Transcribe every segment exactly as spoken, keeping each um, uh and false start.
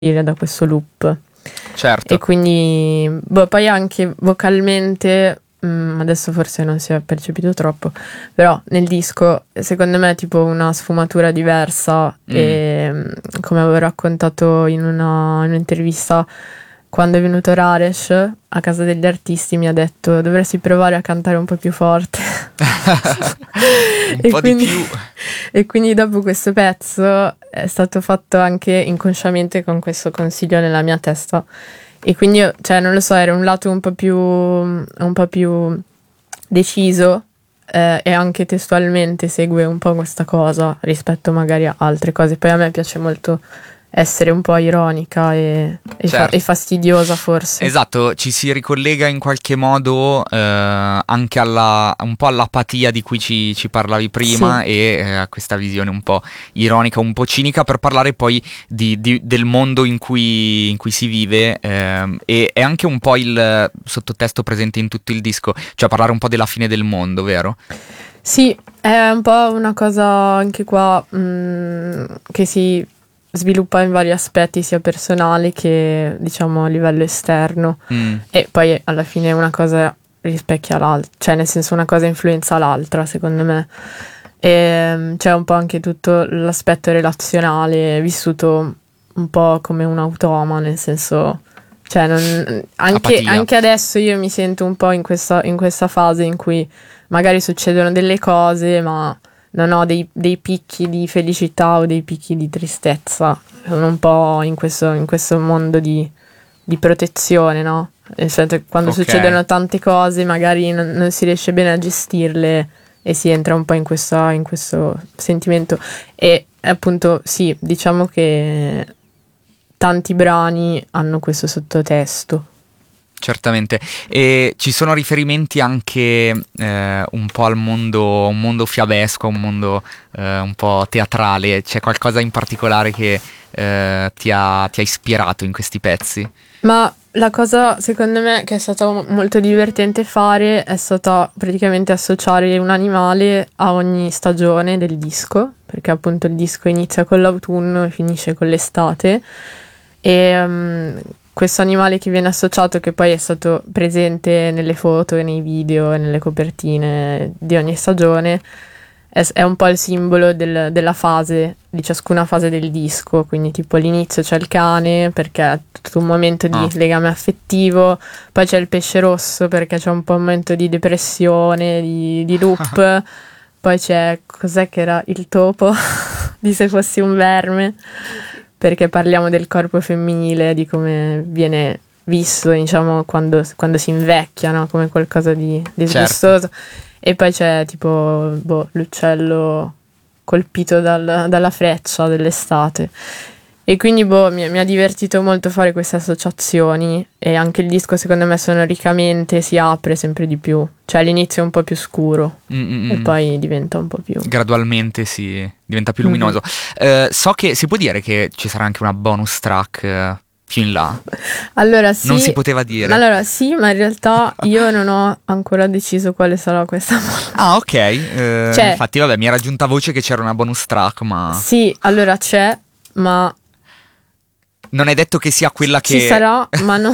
da questo loop. Certo. E quindi boh, poi anche vocalmente mh, adesso forse non si è percepito troppo, però nel disco secondo me è tipo una sfumatura diversa. mm. E mh, come avevo raccontato in una, in un'intervista, quando è venuto Raresh a casa degli artisti mi ha detto dovresti provare a cantare un po' più forte. un e po' quindi, di più. E quindi dopo questo pezzo è stato fatto anche inconsciamente con questo consiglio nella mia testa. E quindi io, cioè non lo so, era un lato un po' più un po' più deciso, eh, e anche testualmente segue un po' questa cosa rispetto magari a altre cose. Poi a me piace molto essere un po' ironica e, e, Certo. fa- e fastidiosa forse. Esatto, ci si ricollega in qualche modo eh, anche alla, un po' all'apatia di cui ci, ci parlavi prima. Sì. E eh, a questa visione un po' ironica, un po' cinica, per parlare poi di, di, del mondo in cui, in cui si vive, eh, e è anche un po' il sottotesto presente in tutto il disco, cioè parlare un po' della fine del mondo, vero? Sì, è un po' una cosa anche qua mh, che si sviluppa in vari aspetti, sia personali che diciamo a livello esterno. mm. E poi alla fine una cosa rispecchia l'altra, cioè nel senso una cosa influenza l'altra secondo me. E c'è un po' anche tutto l'aspetto relazionale vissuto un po' come un automa, nel senso, cioè non, anche, anche adesso io mi sento un po' in questa, in questa fase in cui magari succedono delle cose ma non ho dei, dei picchi di felicità o dei picchi di tristezza. Sono un po' in questo, in questo mondo di, di protezione, no? Nel senso, quando okay. succedono tante cose magari non, non si riesce bene a gestirle e si entra un po' in, questa, in questo sentimento. E appunto sì, diciamo che tanti brani hanno questo sottotesto. Certamente, e ci sono riferimenti anche eh, un po' al mondo, un mondo fiabesco, un mondo eh, un po' teatrale. C'è qualcosa in particolare che eh, ti ha, ti ha ispirato in questi pezzi? Ma la cosa secondo me che è stata molto divertente fare è stata praticamente associare un animale a ogni stagione del disco, perché appunto il disco inizia con l'autunno e finisce con l'estate. E um, questo animale che viene associato, che poi è stato presente nelle foto e nei video e nelle copertine di ogni stagione, è, è un po' il simbolo del, della fase, di ciascuna fase del disco. Quindi tipo all'inizio c'è il cane perché è tutto un momento di ah. legame affettivo, poi c'è il pesce rosso perché c'è un po' un momento di depressione, di, di loop, poi c'è, cos'è che era, il topo di Se fossi un verme, perché parliamo del corpo femminile, di come viene visto, diciamo, quando, quando si invecchia, no? Come qualcosa di disgustoso. Certo. E poi c'è tipo boh, l'uccello colpito dal, dalla freccia dell'estate. E quindi boh, mi, mi ha divertito molto fare queste associazioni, e anche il disco secondo me sonoricamente si apre sempre di più. Cioè all'inizio è un po' più scuro Mm-mm. e poi diventa un po' più... Gradualmente si diventa più luminoso. Mm-hmm. Eh, so che si può dire che ci sarà anche una bonus track eh, più in là? Allora sì. Non si poteva dire. Allora sì, ma in realtà io non ho ancora deciso quale sarà questa bonus. Ah ok, eh, cioè, infatti vabbè, mi era giunta voce che c'era una bonus track, ma... Sì, allora c'è, ma... non è detto che sia quella che... Ci sarà, ma non...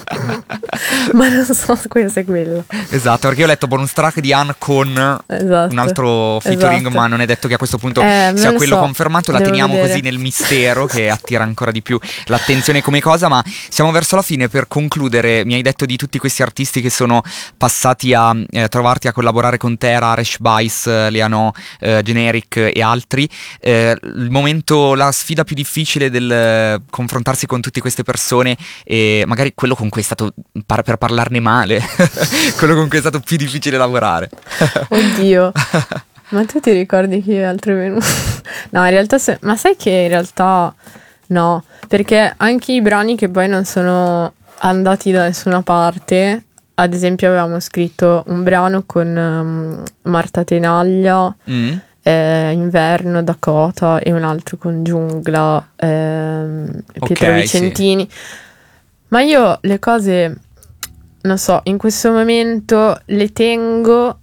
ma non so se è quello. Esatto, perché io ho letto bonus track di Anne con esatto, un altro featuring, esatto. ma non è detto che a questo punto eh, sia quello so. confermato. La Devo teniamo vedere. così nel mistero, che attira ancora di più l'attenzione come cosa. Ma siamo verso la fine. Per concludere, mi hai detto di tutti questi artisti che sono passati a eh, trovarti, a collaborare con te, Raresh, Vice, Leano, eh, Generic e altri. Eh, il momento, la sfida più difficile del eh, confrontarsi con tutte queste persone, e magari quello con cui è stato, par- per parlarne male, quello con cui è stato più difficile lavorare. Oddio, ma tu ti ricordi chi altro è venuto? No, in realtà, se- ma sai che in realtà no, perché anche i brani che poi non sono andati da nessuna parte, ad esempio avevamo scritto un brano con um, Marta Tenaglia, mm. eh, Inverno, Dakota, e un altro con Giungla, ehm, Pietro okay, Vicentini. Sì. Ma io le cose, non so, in questo momento le tengo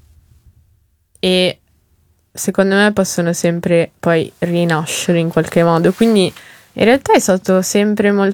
e secondo me possono sempre poi rinascere in qualche modo. Quindi In realtà è stato sempre molto